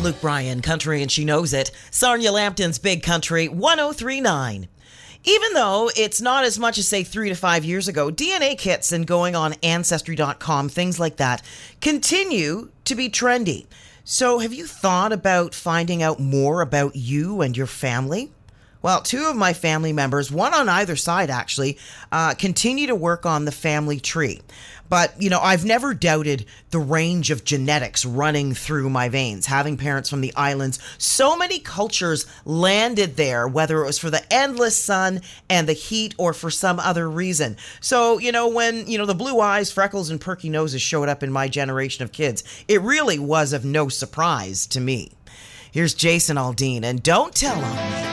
Luke Bryan, Country and She Knows It. Sarnia Lambton's Big Country 1039. Even though it's not as much as, say, 3 to 5 years ago, DNA kits and going on Ancestry.com, things like that, continue to be trendy. So have you thought about finding out more about you and your family? Well, 2 of my family members, one on either side actually, continue to work on the family tree. But, I've never doubted the range of genetics running through my veins. Having parents from the islands, so many cultures landed there, whether it was for the endless sun and the heat or for some other reason. So, when, the blue eyes, freckles, and perky noses showed up in my generation of kids, it really was of no surprise to me. Here's Jason Aldean, and Don't Tell on Me.